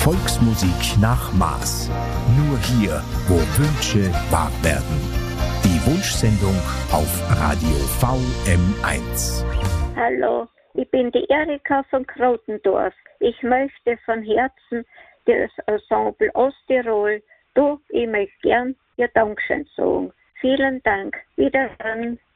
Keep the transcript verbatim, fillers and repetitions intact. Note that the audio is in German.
Volksmusik nach Maß. Nur hier, wo Wünsche wahr werden. Die Wunschsendung auf Radio V M eins. Hallo, ich bin die Erika von Krautendorf. Ich möchte von Herzen das Ensemble Osttirol, du, ich möchte gern ihr Dankeschön sagen. Vielen Dank. Wiederhören.